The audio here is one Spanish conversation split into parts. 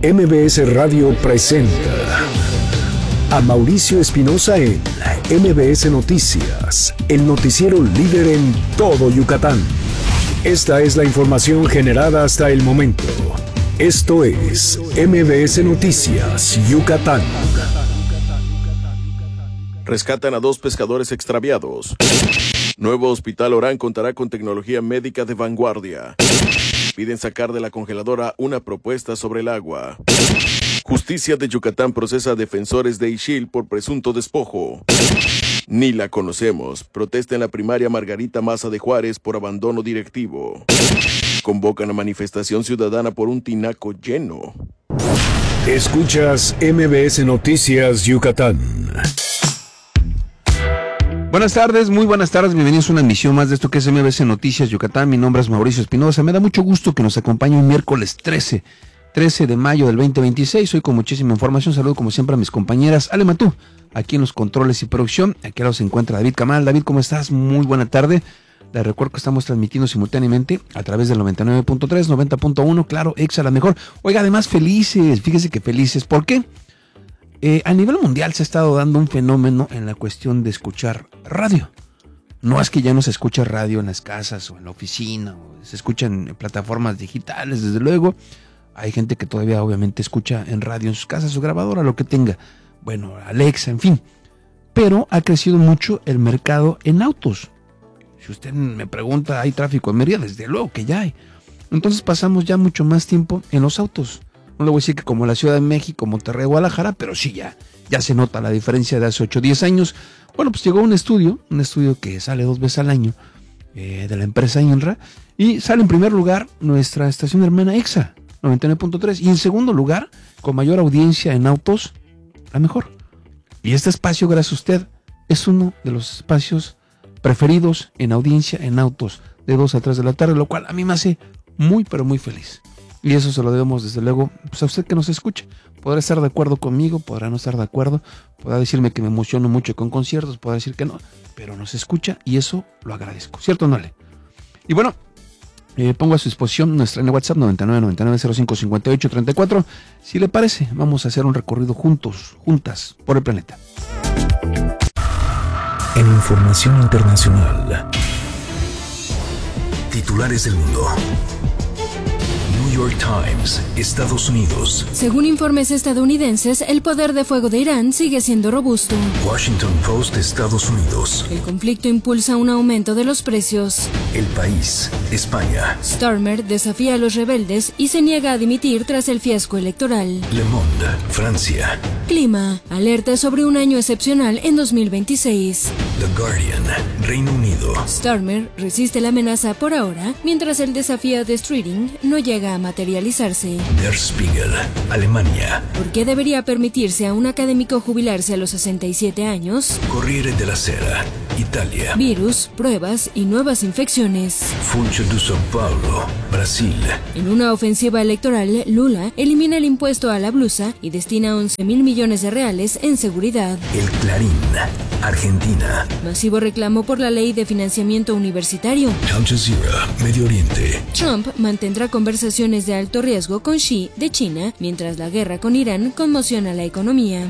MBS Radio presenta a Mauricio Espinosa en MBS Noticias, el noticiero líder en todo Yucatán. Esta es la información generada hasta el momento. Esto es MBS Noticias, Yucatán. Rescatan a 2 pescadores extraviados. Nuevo Hospital Orán contará con tecnología médica de vanguardia. Piden sacar de la congeladora una propuesta sobre el agua. Justicia de Yucatán procesa a defensores de Ixil por presunto despojo. Ni la conocemos. Protesta en la primaria Margarita Maza de Juárez por abandono directivo. Convocan a manifestación ciudadana por un tinaco lleno. Escuchas MBS Noticias Yucatán. Buenas tardes, muy buenas tardes, bienvenidos a una emisión más de esto que es MBS Noticias Yucatán. Mi nombre es Mauricio Espinosa, me da mucho gusto que nos acompañe un miércoles 13 de mayo del 2026. Hoy con muchísima información, saludo como siempre a mis compañeras. Ale Matú, aquí en los controles y producción. Aquí al lado se encuentra David Camal. David, ¿cómo estás? Muy buena tarde. Les recuerdo que estamos transmitiendo simultáneamente a través del 99.3, 90.1, claro, Exa la mejor. Oiga, además felices, fíjese que felices, ¿por qué? A nivel mundial se ha estado dando un fenómeno en la cuestión de escuchar radio. No es que ya no se escucha radio en las casas o en la oficina, o se escucha en plataformas digitales, desde luego. Hay gente que todavía obviamente escucha en radio en sus casas, su grabadora, lo que tenga. Bueno, Alexa, en fin. Pero ha crecido mucho el mercado en autos. Si usted me pregunta, ¿hay tráfico en Mérida? Desde luego que ya hay. Entonces pasamos ya mucho más tiempo en los autos. No le voy a decir que como la Ciudad de México, Monterrey, Guadalajara, pero sí ya se nota la diferencia de hace 8 o 10 años. Bueno, pues llegó un estudio que sale 2 veces al año de la empresa INRA, y sale en primer lugar nuestra estación hermana Exa 99.3, y en segundo lugar, con mayor audiencia en autos, la mejor. Y este espacio, gracias a usted, es uno de los espacios preferidos en audiencia en autos de 2 a 3 de la tarde, lo cual a mí me hace muy, pero muy feliz. Y eso se lo debemos desde luego pues a usted que nos escucha. Podrá estar de acuerdo conmigo, podrá no estar de acuerdo, podrá decirme que me emociono mucho con conciertos, podrá decir que no, pero nos escucha y eso lo agradezco, ¿cierto, Nole? Y bueno, pongo a su disposición nuestra en el WhatsApp 9999055834. Si le parece, vamos a hacer un recorrido juntas, por el planeta. En información internacional, titulares del mundo. New York Times, Estados Unidos. Según informes estadounidenses, el poder de fuego de Irán sigue siendo robusto. Washington Post, Estados Unidos. El conflicto impulsa un aumento de los precios. El País, España. Starmer desafía a los rebeldes y se niega a dimitir tras el fiasco electoral. Le Monde, Francia. Clima, alerta sobre un año excepcional en 2026. The Guardian, Reino Unido. Starmer resiste la amenaza por ahora, mientras el desafío de Streeting no llega a materializarse. Der Spiegel, Alemania. ¿Por qué debería permitirse a un académico jubilarse a los 67 años? Corriere della Sera, Italia. Virus, pruebas y nuevas infecciones. Funcho de São Paulo, Brasil. En una ofensiva electoral, Lula elimina el impuesto a la blusa y destina 11.000 millones de reales en seguridad. El Clarín, Argentina. Masivo reclamo por la ley de financiamiento universitario. Al Jazeera, Medio Oriente. Trump mantendrá conversaciones de alto riesgo con Xi de China, mientras la guerra con Irán conmociona la economía.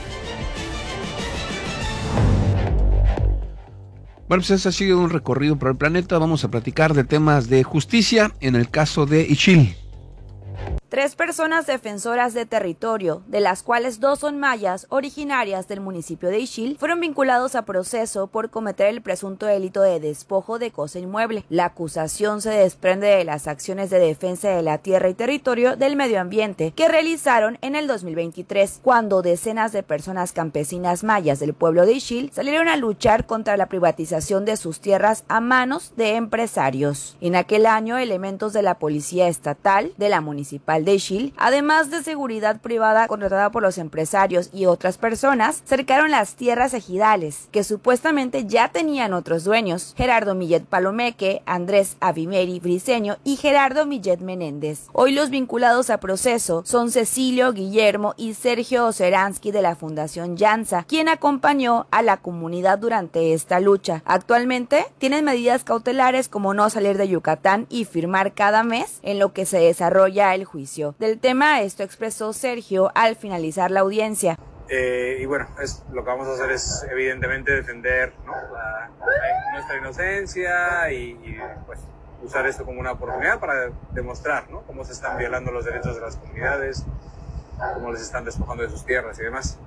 Bueno, pues ese ha sido un recorrido por el planeta. Vamos a platicar de temas de justicia en el caso de Ixil. 3 personas defensoras de territorio, de las cuales 2 son mayas originarias del municipio de Ixil, fueron vinculados a proceso por cometer el presunto delito de despojo de cosa inmueble. La acusación se desprende de las acciones de defensa de la tierra y territorio del medio ambiente que realizaron en el 2023, cuando decenas de personas campesinas mayas del pueblo de Ixil salieron a luchar contra la privatización de sus tierras a manos de empresarios. En aquel año, elementos de la policía estatal, de la municipal de Ixil, además de seguridad privada contratada por los empresarios y otras personas, cercaron las tierras ejidales, que supuestamente ya tenían otros dueños: Gerardo Millet Palomeque, Andrés Avimeri Briceño y Gerardo Millet Menéndez. Hoy los vinculados a proceso son Cecilio, Guillermo y Sergio Oceransky de la Fundación Llanza, quien acompañó a la comunidad durante esta lucha. Actualmente tienen medidas cautelares como no salir de Yucatán y firmar cada mes, en lo que se desarrolla el juicio juicio. Del tema esto expresó Sergio al finalizar la audiencia. Y bueno, lo que vamos a hacer es evidentemente defender, ¿no?, nuestra inocencia y pues usar esto como una oportunidad para demostrar, ¿no?, cómo se están violando los derechos de las comunidades, cómo les están despojando de sus tierras y demás.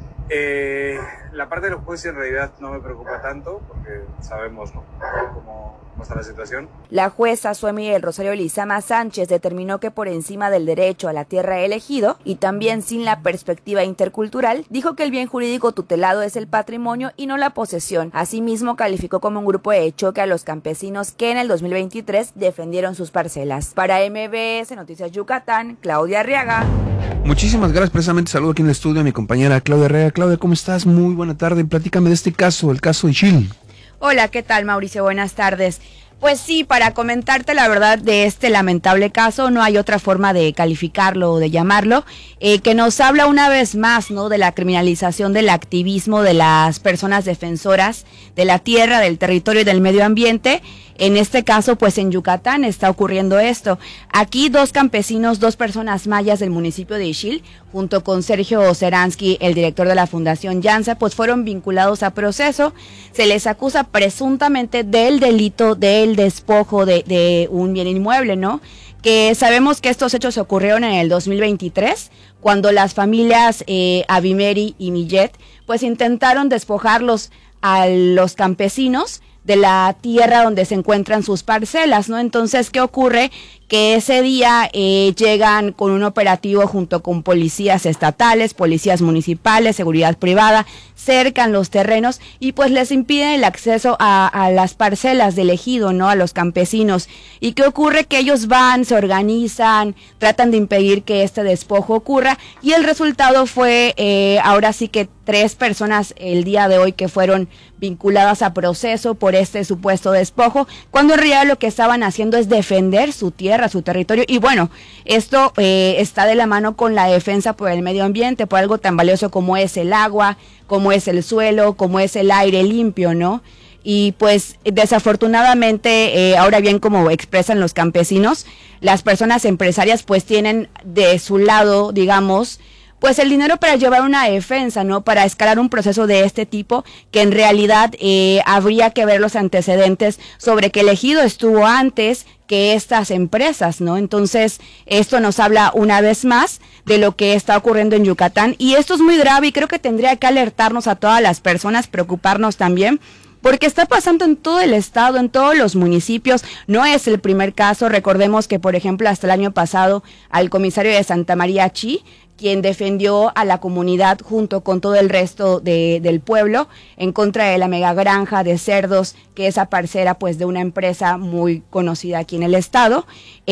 La parte del juicio en realidad no me preocupa tanto porque sabemos, ¿no?, cómo está la situación. La jueza Suemi del Rosario Lizama Sánchez determinó que por encima del derecho a la tierra elegido y también sin la perspectiva intercultural, dijo que el bien jurídico tutelado es el patrimonio y no la posesión. Asimismo, calificó como un grupo de choque a los campesinos que en el 2023 defendieron sus parcelas. Para MBS Noticias Yucatán, Claudia Arriaga. Muchísimas gracias, precisamente saludo aquí en el estudio a mi compañera Claudia Arriaga. Claudia, ¿cómo estás? Muy buena tarde, platícame de este caso, el caso de Ixil. Hola, ¿qué tal, Mauricio? Buenas tardes. Pues sí, para comentarte la verdad de este lamentable caso, no hay otra forma de calificarlo o de llamarlo, que nos habla una vez más, ¿no?, de la criminalización del activismo de las personas defensoras de la tierra, del territorio y del medio ambiente. En este caso, pues en Yucatán está ocurriendo esto. Aquí 2 campesinos, 2 personas mayas del municipio de Ixil, junto con Sergio Seransky, el director de la Fundación Llanza, pues fueron vinculados a proceso. Se les acusa presuntamente del delito del despojo de un bien inmueble, ¿no? Que sabemos que estos hechos ocurrieron en el 2023, cuando las familias Abimeri y Millet, pues intentaron despojarlos a los campesinos de la tierra donde se encuentran sus parcelas, ¿no? Entonces, ¿qué ocurre? Que ese día llegan con un operativo junto con policías estatales, policías municipales, seguridad privada, cercan los terrenos y pues les impiden el acceso a las parcelas del ejido, ¿no?, a los campesinos. ¿Y qué ocurre? Que ellos van, se organizan, tratan de impedir que este despojo ocurra y el resultado fue ahora sí que 3 personas el día de hoy que fueron vinculadas a proceso por este supuesto despojo, cuando en realidad lo que estaban haciendo es defender su tierra, su territorio, y bueno, esto está de la mano con la defensa por el medio ambiente, por algo tan valioso como es el agua, como es el suelo, como es el aire limpio, ¿no? Y pues desafortunadamente, ahora bien, como expresan los campesinos, las personas empresarias pues tienen de su lado, digamos, pues el dinero para llevar una defensa, ¿no?, para escalar un proceso de este tipo, que en realidad habría que ver los antecedentes sobre que el ejido estuvo antes que estas empresas, ¿no? Entonces, esto nos habla una vez más de lo que está ocurriendo en Yucatán, y esto es muy grave y creo que tendría que alertarnos a todas las personas, preocuparnos también, porque está pasando en todo el estado, en todos los municipios. No es el primer caso. Recordemos que, por ejemplo, hasta el año pasado, al comisario de Santa María Chi, quien defendió a la comunidad junto con todo el resto del pueblo en contra de la mega granja de cerdos, que es a parcela pues de una empresa muy conocida aquí en el estado,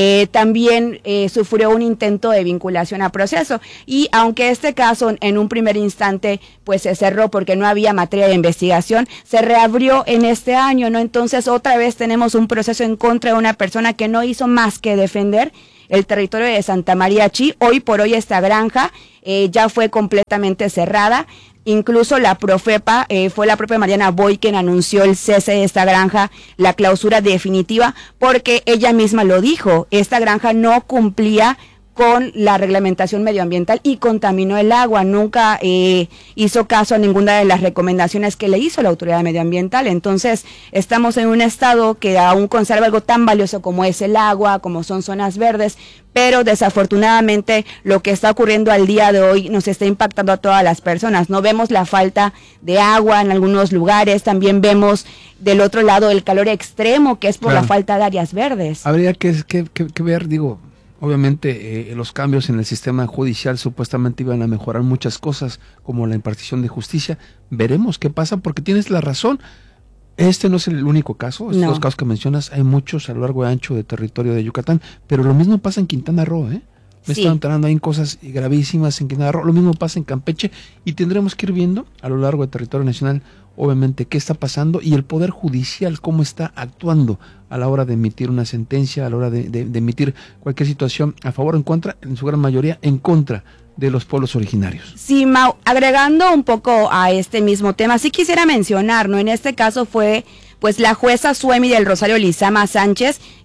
también sufrió un intento de vinculación a proceso, y aunque este caso en un primer instante pues se cerró porque no había materia de investigación, se reabrió en este año, ¿no? Entonces otra vez tenemos un proceso en contra de una persona que no hizo más que defender el territorio de Santa María Chi. Hoy por hoy esta granja ya fue completamente cerrada. Incluso la Profepa, fue la propia Mariana Boy quien anunció el cese de esta granja, la clausura definitiva, porque ella misma lo dijo, esta granja no cumplía con la reglamentación medioambiental y contaminó el agua, nunca hizo caso a ninguna de las recomendaciones que le hizo la autoridad medioambiental. Entonces estamos en un estado que aún conserva algo tan valioso como es el agua, como son zonas verdes, pero desafortunadamente lo que está ocurriendo al día de hoy nos está impactando a todas las personas. No vemos la falta de agua en algunos lugares, también vemos del otro lado el calor extremo que es por la falta de áreas verdes. Habría que ver, digo, obviamente los cambios en el sistema judicial supuestamente iban a mejorar muchas cosas, como la impartición de justicia. Veremos qué pasa, porque tienes la razón. Este no es el único caso, estos dos casos que mencionas, hay muchos a lo largo y ancho de territorio de Yucatán, pero lo mismo pasa en Quintana Roo, Me están enterando ahí en cosas gravísimas en Quintana Roo, lo mismo pasa en Campeche, y tendremos que ir viendo a lo largo del territorio nacional, obviamente, qué está pasando y el Poder Judicial cómo está actuando a la hora de emitir una sentencia, a la hora de emitir cualquier situación a favor o en contra, en su gran mayoría en contra de los pueblos originarios. Sí, Mau, agregando un poco a este mismo tema, sí quisiera mencionar, ¿no? En este caso fue pues la jueza Suemi del Rosario Lizama Sánchez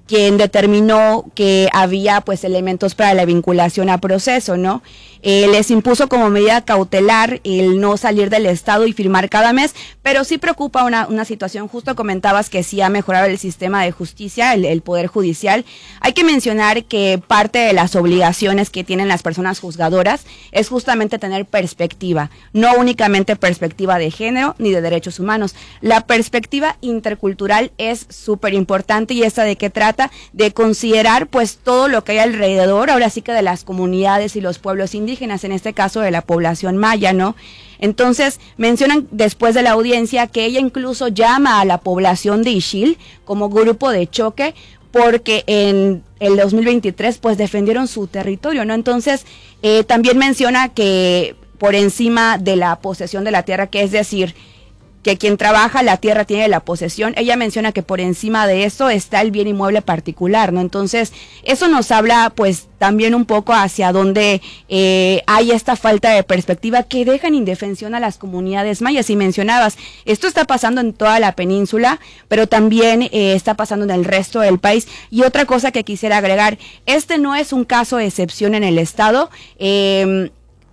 quien determinó que había pues elementos para la vinculación a proceso, ¿no? Les impuso como medida cautelar el no salir del estado y firmar cada mes, pero sí preocupa una situación. Justo comentabas que sí ha mejorado el sistema de justicia, el Poder Judicial. Hay que mencionar que parte de las obligaciones que tienen las personas juzgadoras es justamente tener perspectiva, no únicamente perspectiva de género ni de derechos humanos. La perspectiva intercultural es súper importante, y esta de qué trata, de considerar pues todo lo que hay alrededor, ahora sí que de las comunidades y los pueblos indígenas, en este caso de la población maya, ¿no? Entonces, mencionan después de la audiencia que ella incluso llama a la población de Ixil como grupo de choque, porque en el 2023 pues defendieron su territorio, ¿no? Entonces, también menciona que por encima de la posesión de la tierra, que es decir, que quien trabaja la tierra tiene la posesión, ella menciona que por encima de eso está el bien inmueble particular, ¿no? Entonces, eso nos habla pues también un poco hacia dónde hay esta falta de perspectiva que deja en indefensión a las comunidades mayas. Y mencionabas, esto está pasando en toda la península, pero también está pasando en el resto del país. Y otra cosa que quisiera agregar, este no es un caso de excepción en el estado. En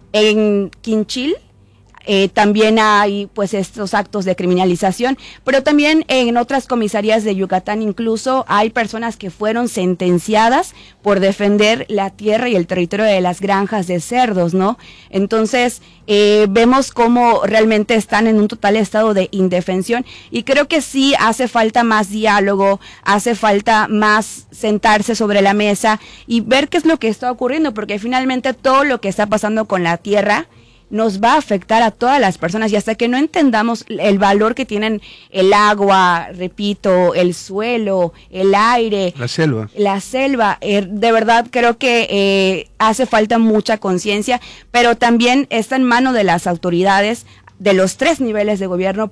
Quinchil también hay pues estos actos de criminalización, pero también en otras comisarías de Yucatán incluso hay personas que fueron sentenciadas por defender la tierra y el territorio de las granjas de cerdos, ¿no? Entonces vemos cómo realmente están en un total estado de indefensión, y creo que sí hace falta más diálogo, hace falta más sentarse sobre la mesa y ver qué es lo que está ocurriendo, porque finalmente todo lo que está pasando con la tierra nos va a afectar a todas las personas, y hasta que no entendamos el valor que tienen el agua, repito, el suelo, el aire, la selva, de verdad creo que hace falta mucha conciencia, pero también está en manos de las autoridades de los 3 niveles de gobierno